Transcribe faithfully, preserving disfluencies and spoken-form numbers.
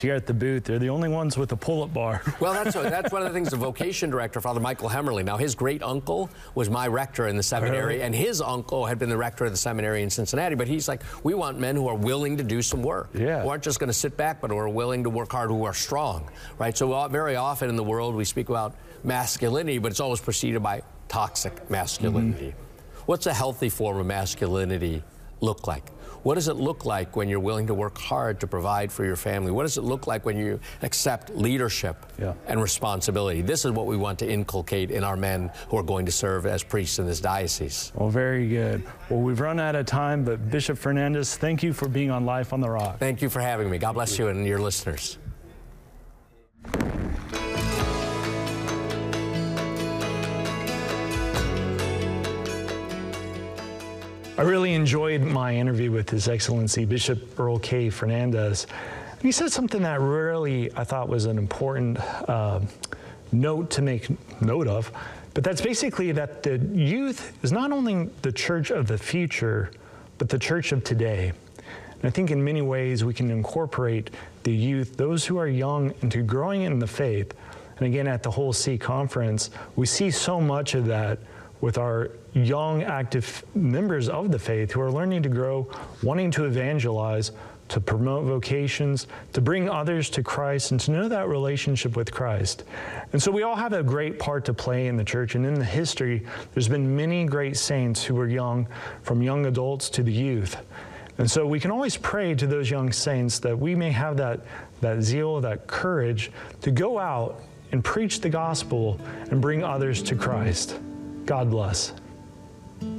Here at the booth, they're the only ones with a pull-up bar. Well, that's, a, that's one of the things the vocation director, Father Michael Hemmerly. Now, his great uncle was my rector in the seminary, and his uncle had been the rector of the seminary in Cincinnati. But he's like, we want men who are willing to do some work, yeah. who aren't just going to sit back, but who are willing to work hard, who are strong, right? So very often in the world, we speak about masculinity, but it's always preceded by toxic masculinity. Mm-hmm. What's a healthy form of masculinity look like? What does it look like when you're willing to work hard to provide for your family? What does it look like when you accept leadership yeah. and responsibility? This is what we want to inculcate in our men who are going to serve as priests in this diocese. Well, very good. Well, we've run out of time, but Bishop Fernandez, thank you for being on Life on the Rock. Thank you for having me. God bless you and your listeners. I really enjoyed my interview with His Excellency Bishop Earl K. Fernandez. He said something that really I thought was an important uh, note to make note of, but that's basically that the youth is not only the church of the future, but the church of today. And I think in many ways we can incorporate the youth, those who are young, into growing in the faith. And again, at the Whole See Conference, we see so much of that with our young, active members of the faith who are learning to grow, wanting to evangelize, to promote vocations, to bring others to Christ, and to know that relationship with Christ. And so we all have a great part to play in the church, and in the history, there's been many great saints who were young, from young adults to the youth. And so we can always pray to those young saints that we may have that, that zeal, that courage to go out and preach the gospel and bring others to Christ. God bless.